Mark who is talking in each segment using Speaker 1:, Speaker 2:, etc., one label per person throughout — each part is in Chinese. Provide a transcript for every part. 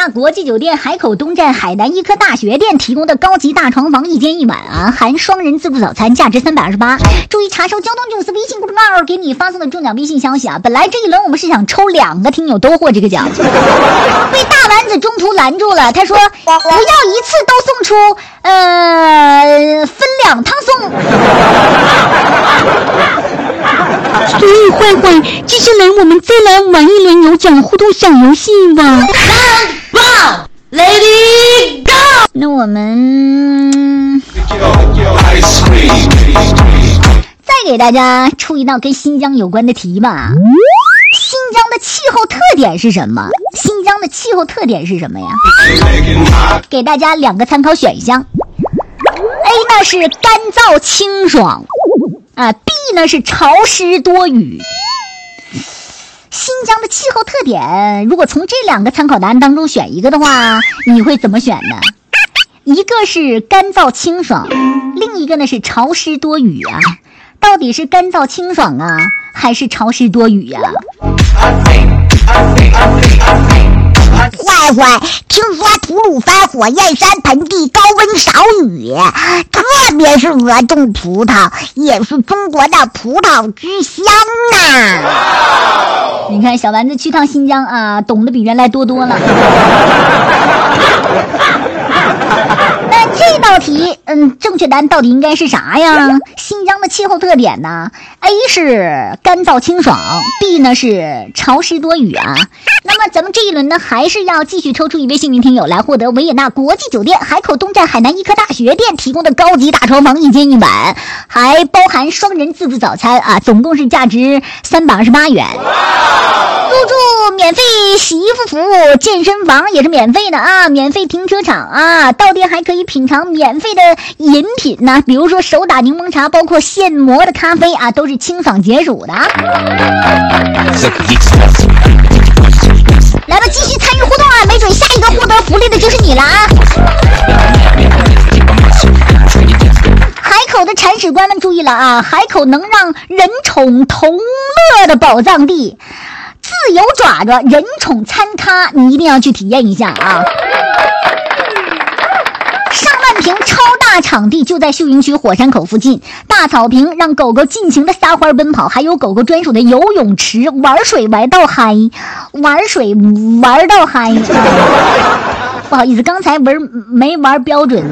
Speaker 1: 纳国际酒店海口东站海南医科大学店提供的高级大床房1间1晚啊，含双人自助早餐，价值328。注意查收交通九四微信公众号给你发送的中奖微信消息啊！本来这一轮我们是想抽2个听友都获这个奖，被大丸子中途拦住了，他说不要一次都送出，分2趟送。
Speaker 2: 所以坏坏，接下来我们再来玩一轮有奖互动小游戏吧。
Speaker 3: Lady Go！
Speaker 1: 那我们再给大家出一道跟新疆有关的题吧。新疆的气候特点是什么？新疆的气候特点是什么呀？给大家2个参考选项。A 呢是干燥清爽啊 ，B 呢是潮湿多雨。新疆的气候特点，如果从这2个参考答案当中选一个的话，你会怎么选呢？一个是干燥清爽，另一个呢是潮湿多雨啊。到底是干燥清爽啊，还是潮湿多雨呀？
Speaker 4: 坏坏，听说吐鲁番火焰山盆地高温少雨，特别适合种葡萄，也是中国的葡萄之乡呐。
Speaker 1: 你看小丸子去趟新疆啊，懂得比原来多了。那这道题，正确答案到底应该是啥呀？新疆的气候特点呢 ？A 是干燥清爽 ，B 呢是潮湿多雨啊。那么咱们这一轮呢，还是要继续抽出一位幸运听友来获得维也纳国际酒店海口东站海南医科大学店提供的高级大床房1间1晚，还包含双人自助早餐啊，总共是价值328元。入住免费洗衣服服务，健身房也是免费的啊，免费停车场啊，到店还可以品尝免费的饮品呢，比如说手打柠檬茶，包括现磨的咖啡啊，都是清爽解暑的。来吧，继续参与互动啊，没准下一个获得福利的就是你了啊！海口的铲屎官们注意了啊，海口能让人宠同乐的宝藏地，自由爪爪人宠餐咖，你一定要去体验一下啊！上万坪超大场地就在秀营区火山口附近，大草坪让狗狗尽情的撒欢奔跑，还有狗狗专属的游泳池，玩水玩到嗨，玩水玩到嗨。不好意思，刚才没玩标准。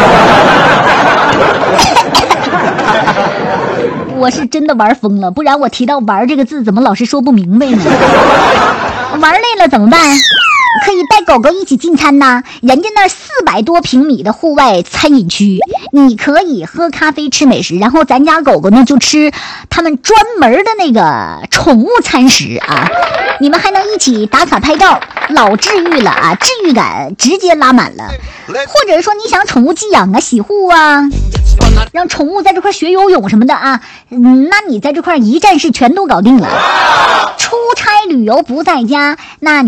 Speaker 1: 我是真的玩疯了，不然我提到玩这个字怎么老是说不明白呢？玩累了怎么办？可以带狗狗一起进餐呐，人家那400多平米的户外餐饮区，你可以喝咖啡吃美食，然后咱家狗狗呢就吃他们专门的那个宠物餐食啊，你们还能一起打卡拍照，老治愈了啊，治愈感直接拉满了。或者说你想宠物寄养啊，洗护啊，让宠物在这块学游泳什么的啊，那你在这块一站式全都搞定了。出差旅游不在家，那你